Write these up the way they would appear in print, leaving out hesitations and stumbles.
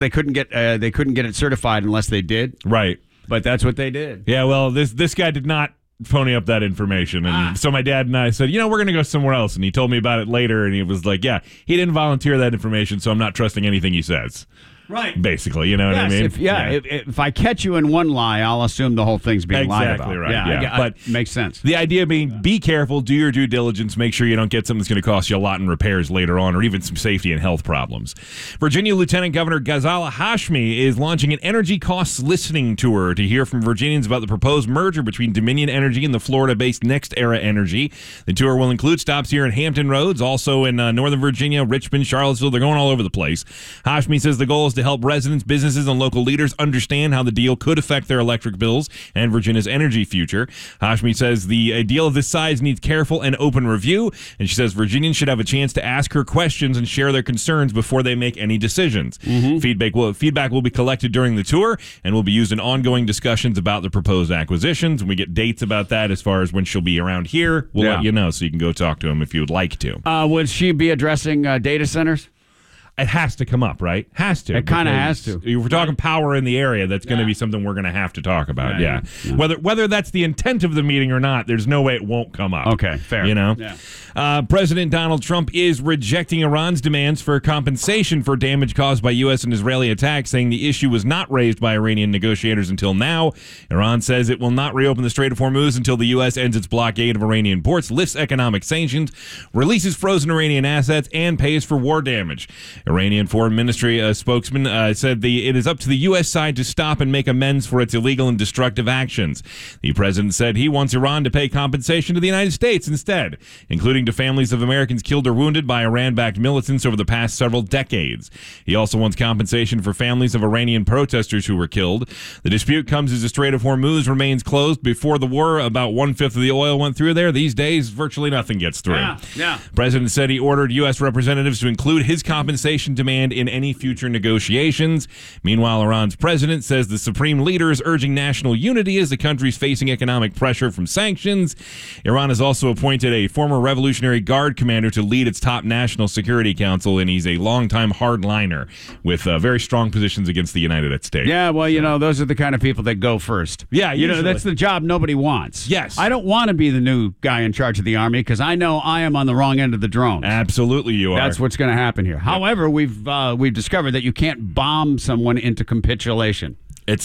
they couldn't get it certified unless they did. Right. But that's what they did. Yeah, well, this guy did not phony up that information. And so my dad and I said, we're going to go somewhere else. And he told me about it later, and he was like, yeah, he didn't volunteer that information, so I'm not trusting anything he says. Right. Basically, you know what I mean? If I catch you in one lie, I'll assume the whole thing's being lied about. Exactly right. Yeah. But makes sense. The idea being, be careful, do your due diligence, make sure you don't get something that's going to cost you a lot in repairs later on, or even some safety and health problems. Virginia Lieutenant Governor Ghazala Hashmi is launching an energy costs listening tour to hear from Virginians about the proposed merger between Dominion Energy and the Florida-based NextEra Energy. The tour will include stops here in Hampton Roads, also in Northern Virginia, Richmond, Charlottesville. They're going all over the place. Hashmi says the goal is to help residents, businesses, and local leaders understand how the deal could affect their electric bills and Virginia's energy future. Hashmi says the deal of this size needs careful and open review, and she says Virginians should have a chance to ask her questions and share their concerns before they make any decisions. Feedback will be collected during the tour and will be used in ongoing discussions about the proposed acquisitions. When we get dates about that, as far as when she'll be around here, we'll let you know, so you can go talk to him if you would like to. Would she be addressing data centers? It has to come up, right? Has to. It kind of has to. If we're talking power in the area, that's going to be something we're going to have to talk about. Yeah. Whether that's the intent of the meeting or not, there's no way it won't come up. Okay, fair. You know? President Donald Trump is rejecting Iran's demands for compensation for damage caused by U.S. and Israeli attacks, saying the issue was not raised by Iranian negotiators until now. Iran says it will not reopen the Strait of Hormuz until the U.S. ends its blockade of Iranian ports, lifts economic sanctions, releases frozen Iranian assets, and pays for war damage. Iranian Foreign Ministry spokesman said it is up to the U.S. side to stop and make amends for its illegal and destructive actions. The president said he wants Iran to pay compensation to the United States instead, including to families of Americans killed or wounded by Iran-backed militants over the past several decades. He also wants compensation for families of Iranian protesters who were killed. The dispute comes as the Strait of Hormuz remains closed. Before the war, about 1/5 of the oil went through there. These days, virtually nothing gets through. Yeah. President said he ordered U.S. representatives to include his compensation demand in any future negotiations. Meanwhile, Iran's president says the supreme leader is urging national unity as the country is facing economic pressure from sanctions. Iran has also appointed a former Revolutionary Guard commander to lead its top national security council, and he's a longtime hardliner with very strong positions against the United States. Yeah, well, those are the kind of people that go first. Yeah, that's the job nobody wants. Yes. I don't want to be the new guy in charge of the Army because I know I am on the wrong end of the drone. Absolutely you are. That's what's going to happen here. Yep. However, we've discovered that you can't bomb someone into capitulation. It's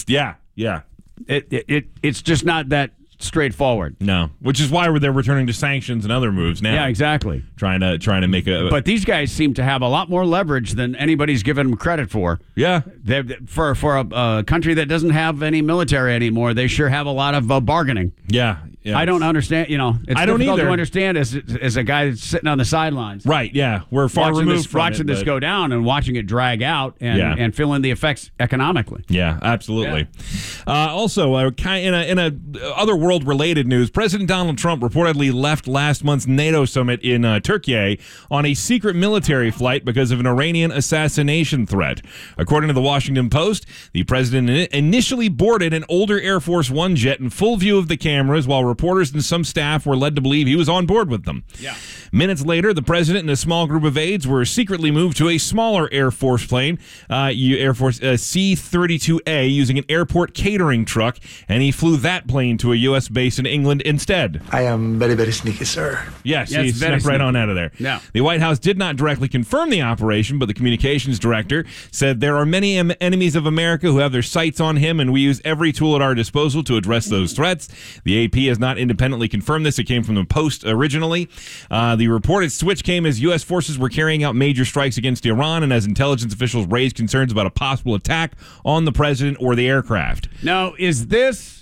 It's just not that straightforward. No, which is why they're returning to sanctions and other moves now. Yeah, exactly. Trying to make a. But these guys seem to have a lot more leverage than anybody's given them credit for. Yeah, for a country that doesn't have any military anymore, they sure have a lot of bargaining. Yeah. I don't understand. It's I don't difficult either. to understand as a guy that's sitting on the sidelines. Right. Yeah, we're far removed from watching this go down and watching it drag out and feeling the effects economically. Yeah, absolutely. Yeah. Also, in a other world-related news, President Donald Trump reportedly left last month's NATO summit in Turkey on a secret military flight because of an Iranian assassination threat. According to the Washington Post, the president initially boarded an older Air Force One jet in full view of the cameras, while reporters and some staff were led to believe he was on board with them. Yeah. Minutes later, the president and a small group of aides were secretly moved to a smaller Air Force plane, Air Force C-32A, using an airport catering truck, and he flew that plane to a U.S. base in England instead. I am very, very sneaky, sir. Yes, he snuck right on out of there. Yeah. The White House did not directly confirm the operation, but the communications director said there are many enemies of America who have their sights on him, and we use every tool at our disposal to address those threats. The AP has not independently confirmed this. It came from the Post originally. The reported switch came as U.S. forces were carrying out major strikes against Iran and as intelligence officials raised concerns about a possible attack on the president or the aircraft. Now, is this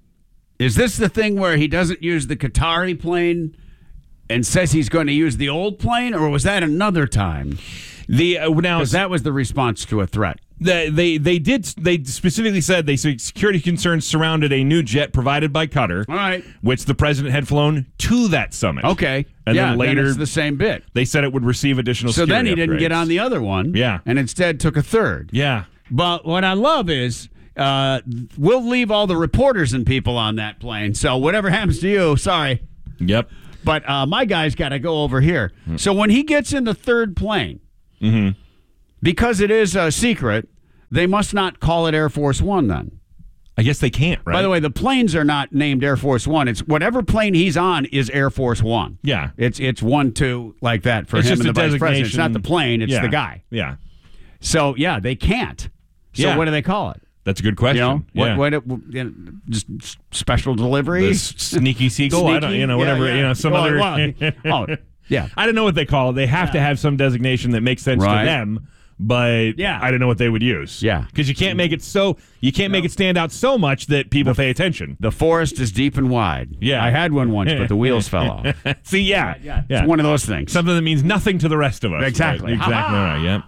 the thing where he doesn't use the Qatari plane and says he's going to use the old plane, or was that another time? Because that was the response to a threat. They specifically said security concerns surrounded a new jet provided by Qatar, all right, which the president had flown to that summit. Okay, and then later it's the same bit. They said it would receive additional. So then he didn't upgrades. get on the other one, and instead took a third. Yeah, but what I love is we'll leave all the reporters and people on that plane. So whatever happens to you, sorry. Yep. But my guy's got to go over here. So when he gets in the third plane. Mm-hmm. Because it is a secret, They must not call it Air Force One then. I guess they can't, right? By the way, the planes are not named Air Force One. It's whatever plane he's on is Air Force One. Yeah. It's 1, 2 like that for It's him just and the a vice president. It's designation. not the plane, it's Yeah. the guy. Yeah. So, yeah, they can't. So Yeah. what do they call it? That's a good question. Just special delivery? The sneaky seagull? I don't, Sneaky? whatever, some other. Yeah. I don't know what they call it. They have to have some designation that makes sense Right. to them, but Yeah. I don't know what they would use. Yeah. Because you can't make it make it stand out so much that people pay attention. The forest is deep and wide. Yeah. I had one once, but the wheels fell off. See, yeah. It's one of those things. Something that means nothing to the rest of us. Exactly. Right. Exactly right, yeah.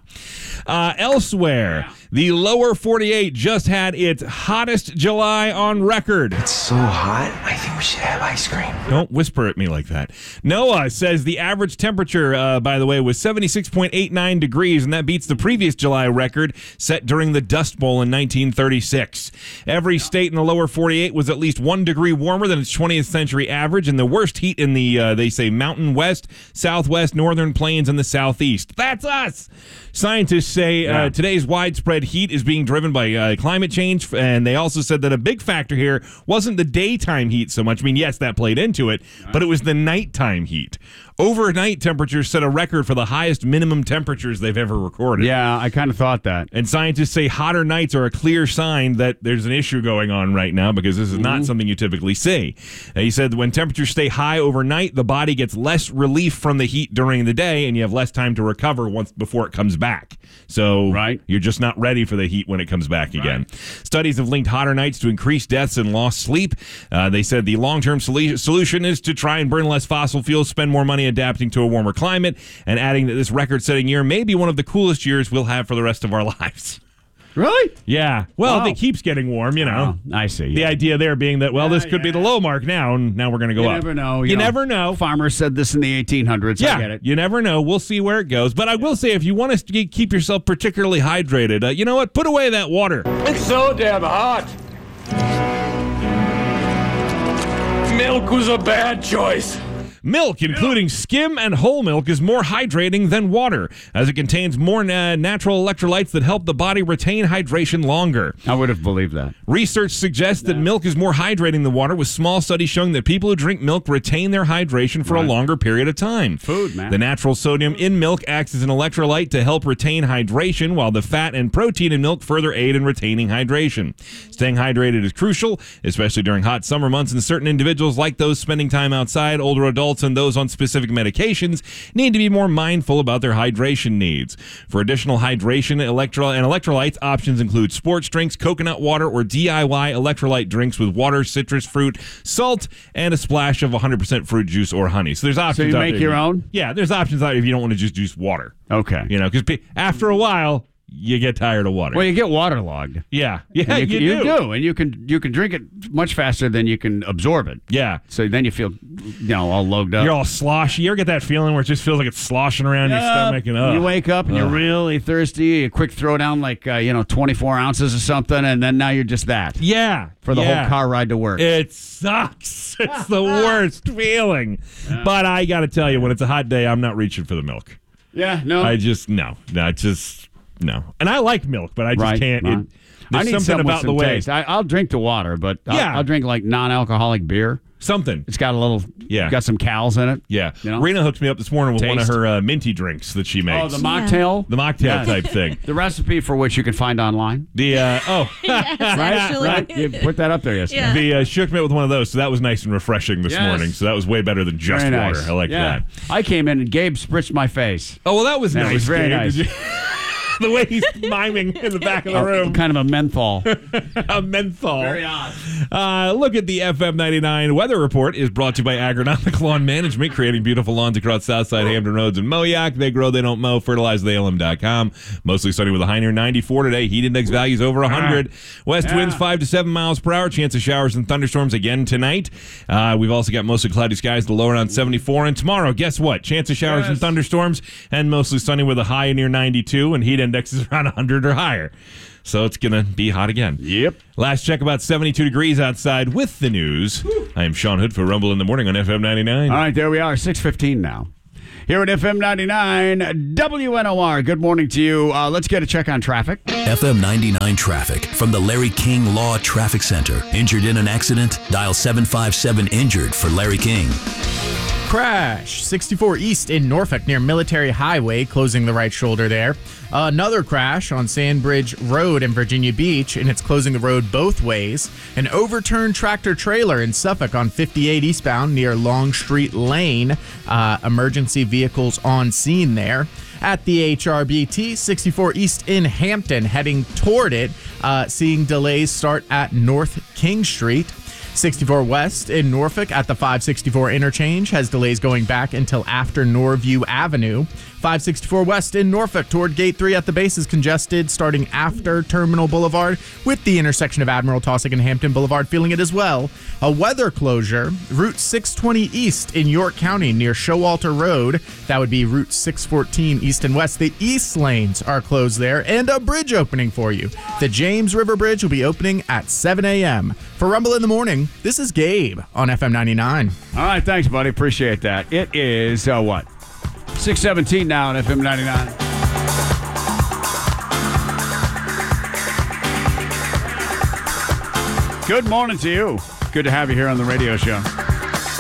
Elsewhere, the lower 48 just had its hottest July on record. It's so hot, I think we should have ice cream. Don't whisper at me like that. NOAA says the average temperature, by the way, was 76.89 degrees, and that beats the previous July record set during the Dust Bowl in 1936. Every state in the lower 48 was at least 1 degree warmer than its 20th century average, and the worst heat in the, they say, Mountain West, Southwest, Northern Plains, and the Southeast. That's us! Scientists say today's widespread heat is being driven by climate change, and they also said that a big factor here wasn't the daytime heat so much. I mean, yes, that played into it, but it was the nighttime heat. Overnight temperatures set a record for the highest minimum temperatures they've ever recorded. Yeah, I kind of thought that. And scientists say hotter nights are a clear sign that there's an issue going on right now because this is not something you typically see. He said when temperatures stay high overnight, the body gets less relief from the heat during the day, and you have less time to recover before it comes back. So you're just not ready for the heat when it comes back again. Studies have linked hotter nights to increased deaths and lost sleep. They said the long-term solution is to try and burn less fossil fuels, spend more money adapting to a warmer climate, and adding that this record-setting year may be one of the coolest years we'll have for the rest of our lives. Really? Yeah. Well, it keeps getting warm, you know. I see. The idea there being that, this could be the low mark now, and now we're going to go up. You never know. You never know. Farmers said this in the 1800s. Yeah, I get it. you never know. We'll see where it goes. But I will say, if you want to keep yourself particularly hydrated, you know what? Put away that water. It's so damn hot. Milk was a bad choice. Milk, including skim and whole milk, is more hydrating than water, as it contains more natural electrolytes that help the body retain hydration longer. I would have believed that. Research suggests that milk is more hydrating than water, with small studies showing that people who drink milk retain their hydration for a longer period of time. Food, man. The natural sodium in milk acts as an electrolyte to help retain hydration, while the fat and protein in milk further aid in retaining hydration. Staying hydrated is crucial, especially during hot summer months, and certain individuals, like those spending time outside, older adults, and those on specific medications, need to be more mindful about their hydration needs. For additional hydration and electrolytes, options include sports drinks, coconut water, or DIY electrolyte drinks with water, citrus fruit, salt, and a splash of 100% fruit juice or honey. So there's options. So you make your own? Yeah, there's options out if you don't want to just use water. Okay. You know, because after a while, you get tired of water. Well, you get waterlogged. Yeah, You do. And you can drink it much faster than you can absorb it. Yeah. So then you feel, all logged up. You're all sloshy. You ever get that feeling where it just feels like it's sloshing around your stomach? And you wake up and you're really thirsty. A quick throw down, like 24 ounces or something, and then now you're just that. Yeah. For the whole car ride to work. It sucks. It's the worst feeling. But I got to tell you, when it's a hot day, I'm not reaching for the milk. Yeah. No. No. And I like milk, but I just can't. Right. There's I need something about the way. taste. I'll drink the water, but I'll drink like non-alcoholic beer. Something. It's got a little, got some cals in it. Yeah. Rena hooked me up this morning with one of Taste. her minty drinks that she makes. Oh, the mocktail? The mocktail type thing. The recipe for which you can find online. Yes, actually. Right? You put that up there yesterday. Yeah. She hooked me up with one of those, so that was nice and refreshing this morning. So that was way better than just Very water. nice. I like that. I came in and Gabe spritzed my face. Oh, well, that was That nice. was very Gabe. nice. Did you- the way he's miming in the back of the room. Kind of a menthol. A menthol. Very odd. Look at the FM 99 weather report is brought to you by Agronomic Lawn Management, creating beautiful lawns across Southside Hampton Roads and Moayak. They grow, they don't mow. FertilizeTheALM.com. Mostly sunny with a high near 94 today. Heat index values over 100. West winds 5 to 7 miles per hour. Chance of showers and thunderstorms again tonight. We've also got mostly cloudy skies, the low around 74. And tomorrow, guess what? Chance of showers and thunderstorms and mostly sunny with a high near 92 and heat index is around 100 or higher. So it's going to be hot again. Yep. Last check, about 72 degrees outside with the news. I am Sean Hood for Rumble in the Morning on FM 99. All right, there we are, 6:15 now. here at FM 99 WNOR. Good morning to you. Let's get a check on traffic. FM 99 traffic from the Larry King Law Traffic Center. Injured in an accident? Dial 757-INJURED for Larry King. Crash 64 East in Norfolk near Military Highway, closing the right shoulder there. Another crash on Sandbridge Road in Virginia Beach, and it's closing the road both ways. An overturned tractor trailer in Suffolk on 58 eastbound near Longstreet Lane. Emergency vehicles on scene there. At the HRBT, 64 East in Hampton, heading toward it, seeing delays start at North King Street. 64 West in Norfolk at the 564 interchange has delays going back until after Norview Avenue. 564 West in Norfolk toward Gate 3 at the base is congested starting after Terminal Boulevard, with the intersection of Admiral Taussig and Hampton Boulevard feeling it as well. A weather closure, Route 620 East in York County near Showalter Road. That would be Route 614 East and West. The east lanes are closed there, and a bridge opening for you. The James River Bridge will be opening at 7 a.m. For Rumble in the Morning, this is Gabe on FM 99. All right, thanks, buddy. Appreciate that. It is, 6:17 now on FM 99. Good morning to you. Good to have you here on the radio show.